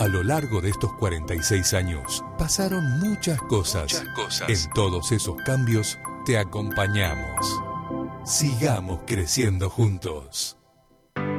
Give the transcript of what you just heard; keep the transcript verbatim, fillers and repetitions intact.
A lo largo de estos cuarenta y seis años, pasaron muchas cosas. Muchas cosas. En todos esos cambios, te acompañamos. Sigamos creciendo juntos.